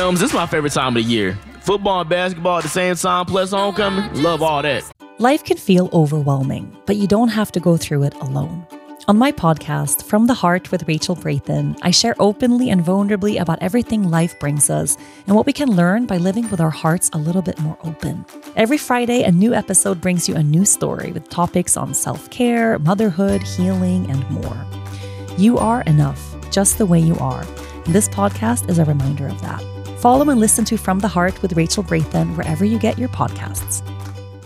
Helms, this is my favorite time of the year. Football and basketball at the same time, plus homecoming. Love all that. Life can feel overwhelming, but you don't have to go through it alone. On my podcast, From the Heart with Rachel Brathen, I share openly and vulnerably about everything life brings us and what we can learn by living with our hearts a little bit more open. Every Friday, a new episode brings you a new story with topics on self-care, motherhood, healing, and more. You are enough, just the way you are. And this podcast is a reminder of that. Follow and listen to From the Heart with Rachel Brathen wherever you get your podcasts.